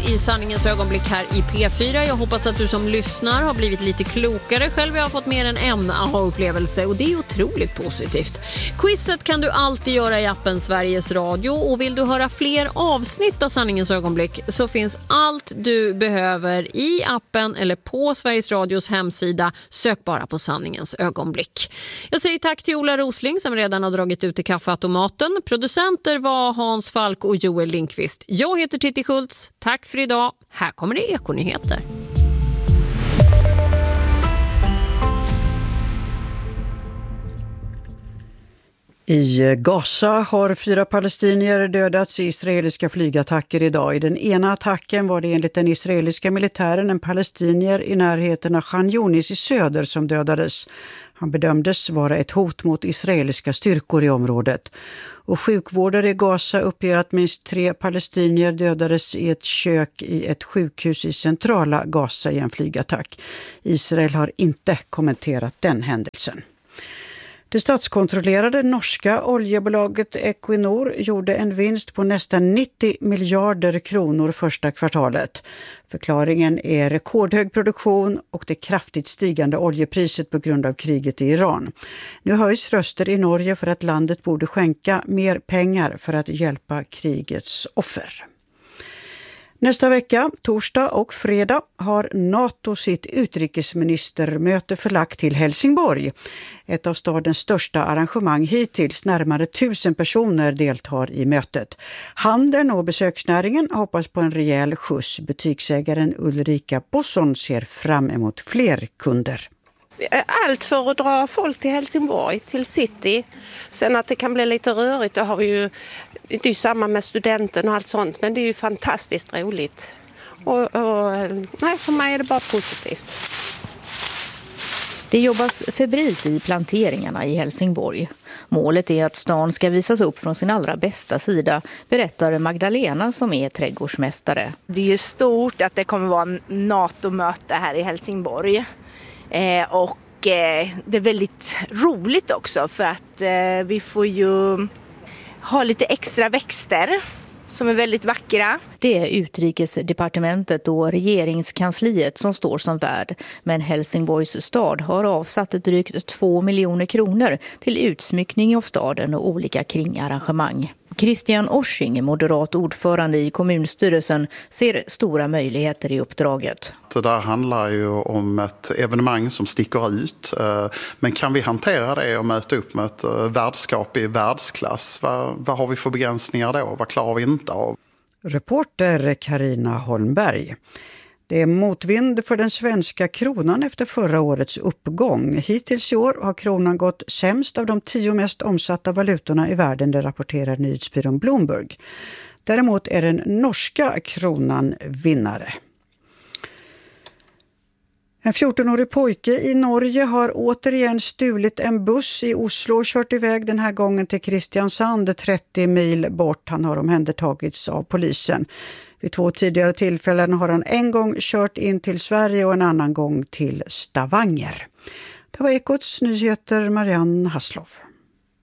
i sanningens ögonblick här i P4. Jag hoppas att du som lyssnar har blivit lite klokare. Själv jag har fått mer än en aha-upplevelse och det är otroligt positivt. Quizet kan du alltid göra i appen Sveriges Radio och vill du höra fler avsnitt av sanningens ögonblick så finns allt du behöver i appen eller på Sveriges Radios hemsida. Sök bara på sanningens ögonblick. Jag säger tack till Ola Rosling som redan har dragit ut till kaffeautomaten. Producenter var Hans Falk och Joel Lindqvist. Jag heter Titti Schultz. Tack för idag. Här kommer det Ekonyheter. I Gaza har 4 palestinier dödats i israeliska flygattacker idag. I den ena attacken var det enligt den israeliska militären en palestinier i närheten av Khan Yunis i söder som dödades. Han bedömdes vara ett hot mot israeliska styrkor i området. Och sjukvårdare i Gaza uppger att minst 3 palestinier dödades i ett kök i ett sjukhus i centrala Gaza i en flygattack. Israel har inte kommenterat den händelsen. Det statskontrollerade norska oljebolaget Equinor gjorde en vinst på nästan 90 miljarder kronor första kvartalet. Förklaringen är rekordhög produktion och det kraftigt stigande oljepriset på grund av kriget i Iran. Nu höjs röster i Norge för att landet borde skänka mer pengar för att hjälpa krigets offer. Nästa vecka, torsdag och fredag, har NATO sitt utrikesministermöte förlagt till Helsingborg. Ett av stadens största arrangemang hittills, närmare 1000 personer deltar i mötet. Handeln och besöksnäringen hoppas på en rejäl skjuts. Butiksägaren Ulrika Bosson ser fram emot fler kunder. Allt för att dra folk till Helsingborg, till city. Sen att det kan bli lite rörigt, då har vi ju, det är ju samma med studenten och allt sånt, men det är ju fantastiskt roligt. Nej, för mig är det bara positivt. Det jobbas febrilt i planteringarna i Helsingborg. Målet är att stan ska visas upp från sin allra bästa sida, berättar Magdalena som är trädgårdsmästare. Det är ju stort att det kommer vara en NATO-möte här i Helsingborg. Och det är väldigt roligt också för att vi får ju ha lite extra växter som är väldigt vackra. Det är utrikesdepartementet och regeringskansliet som står som värd. Men Helsingborgs stad har avsatt drygt 2 miljoner kronor till utsmyckning av staden och olika kringarrangemang. Christian Orsing, moderat ordförande i kommunstyrelsen, ser stora möjligheter i uppdraget. Det där handlar ju om ett evenemang som sticker ut. Men kan vi hantera det och möta upp med ett värdskap i världsklass? Vad har vi för begränsningar då? Vad klarar vi inte av? Reporter Carina Holmberg. Det är motvind för den svenska kronan efter förra årets uppgång. Hittills i år har kronan gått sämst av de 10 mest omsatta valutorna i världen, det rapporterar nyhetsbyrån Bloomberg. Däremot är den norska kronan vinnare. En 14-årig pojke i Norge har återigen stulit en buss i Oslo och kört iväg den här gången till Kristiansand 30 mil bort. Han har omhändertagits av polisen. Vid 2 tidigare tillfällen har han en gång kört in till Sverige och en annan gång till Stavanger. Det var Ekots nyheter, Marianne Hasslov.